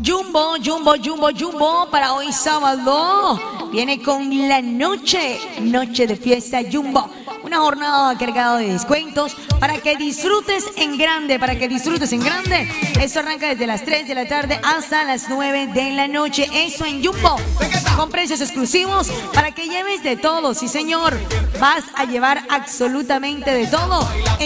Jumbo, Jumbo, Jumbo, Jumbo para hoy sábado. Viene con la noche de fiesta Jumbo. Una jornada cargada de descuentos para que disfrutes en grande, Esto arranca desde las 3 de la tarde hasta las 9 de la noche. Eso en Jumbo. Con precios exclusivos para que lleves de todo, sí señor. Vas a llevar absolutamente de todo.